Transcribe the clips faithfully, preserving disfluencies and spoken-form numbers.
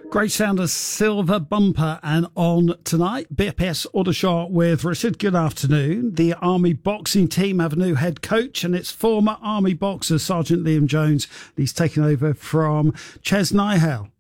Great sound of Silver Bumper, and on tonight, B P S Aldershot with Rashid. Good afternoon. The Army boxing team have a new head coach, and it's former Army boxer Sergeant Liam Jones. He's taken over from Ches Nihal,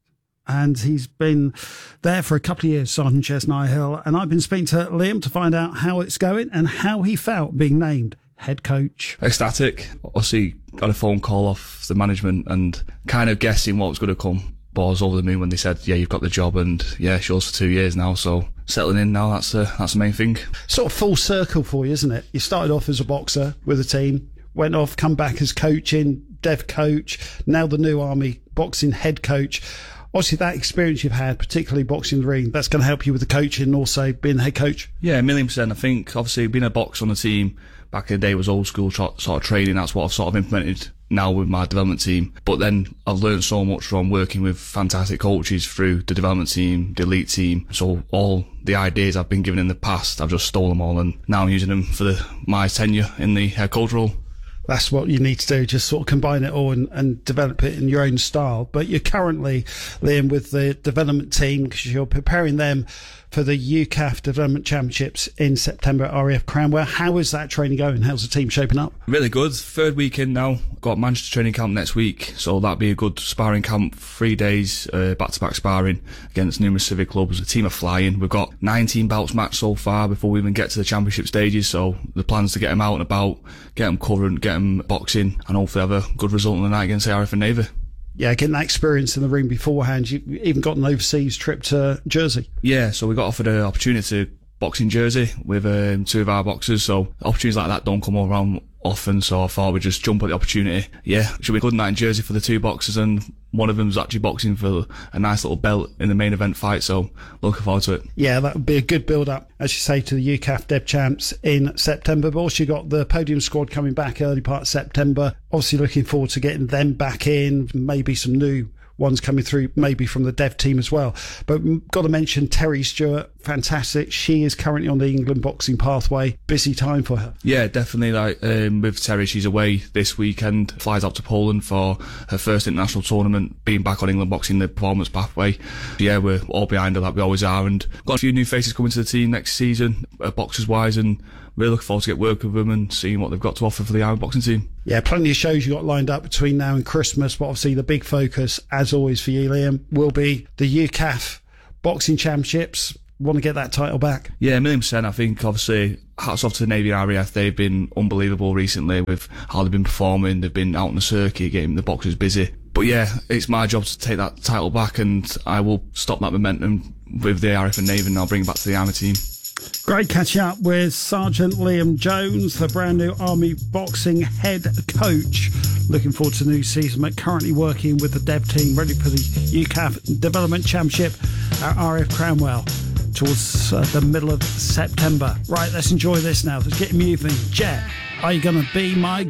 and he's been there for a couple of years, Sergeant Ches Nihal. And I've been speaking to Liam to find out how it's going and how he felt being named head coach. Ecstatic. Obviously, got a phone call off the management and kind of guessing what was going to come. But I was over the moon when they said, yeah, you've got the job, and yeah, it's yours for two years now, so settling in now, that's the, that's the main thing. Sort of full circle for you, isn't it? You started off as a boxer with a team, went off, come back as coaching, dev coach, now the new Army boxing head coach. Obviously, that experience you've had, particularly boxing the ring, that's going to help you with the coaching and also being the head coach. Yeah, a million percent. I think, obviously, being a boxer on the team back in the day was old school sort of training. That's what I've sort of implemented now with my development team. But then I've learned so much from working with fantastic coaches through the development team, the elite team. So all the ideas I've been given in the past, I've just stolen them all, and now I'm using them for the, my tenure in the head coach role. That's what you need to do, just sort of combine it all and, and develop it in your own style. But you're currently, Liam, with the development team, because you're preparing them for the U C A F Development Championships in September at R A F Cranwell. How is that training going? How's the team shaping up? Really good. Third weekend now. Got Manchester training camp next week, so that'll be a good sparring camp. Three days, uh, back-to-back sparring against numerous civic clubs. The team are flying. We've got nineteen bouts matched so far before we even get to the championship stages, so the plan's to get them out and about, get them current, get them boxing, and hopefully have a good result on the night against A R F and Navy. Yeah, getting that experience in the ring beforehand. You even got an overseas trip to Jersey. Yeah, so we got offered an opportunity to box in Jersey with um, two of our boxers, so opportunities like that don't come around often, so I thought we'd just jump at the opportunity. Yeah, it should be a good night in Jersey for the two boxers, and one of them's actually boxing for a nice little belt in the main event fight, so looking forward to it. Yeah, that would be a good build-up, as you say, to the U C A F Dev Champs in September. But also you got the podium squad coming back early part of September. Obviously looking forward to getting them back in, maybe some new ones coming through, maybe from the dev team as well. But we've got to mention Terry Stewart, fantastic. She is currently on the England boxing pathway. Busy time for her. Yeah, definitely. Like um, with Terry, she's away this weekend, flies out to Poland for her first international tournament, being back on England boxing, the performance pathway. Yeah, we're all behind her like we always are, and got a few new faces coming to the team next season, uh, boxers wise, and really looking forward to get work with them and seeing what they've got to offer for the Army boxing team. Yeah, plenty of shows you got lined up between now and Christmas, but obviously the big focus, as always for you, Liam, will be the U C A F Boxing Championships. Want to get that title back? Yeah, a million percent. I think, obviously, hats off to the Navy R A F. They've been unbelievable recently with how they've been performing. They've been out on the circuit, getting the boxers busy. But yeah, it's my job to take that title back, and I will stop that momentum with the A R F and Navy, and I'll bring it back to the Army team. Great catching up with Sergeant Liam Jones, the brand new Army boxing head coach. Looking forward to the new season, but currently working with the dev team, ready for the U C A F Development Championship at R A F Cranwell towards uh, the middle of September. Right, let's enjoy this now. Let's get moving. Jet, are you going to be my